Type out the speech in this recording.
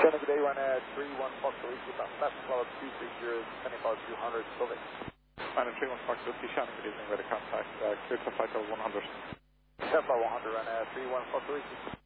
China, good day, run 31 Foxtrot Whiskey, fast cloud 230, 25 200, Slovak. Running 31 Foxtrot Whiskey, Shannon, good evening, ready contact, clear to flight level 100. Flight 100, run 31 Foxtrot Whiskey.